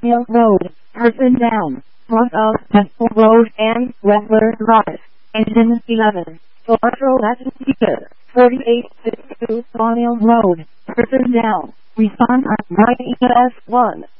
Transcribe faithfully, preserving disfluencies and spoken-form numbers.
Hill Road, person down, front of Temple Road and Westler Drive, engine eleven, Central Attica, forty-eight sixty-two Sawmill Road, person down, respond at nine E S one.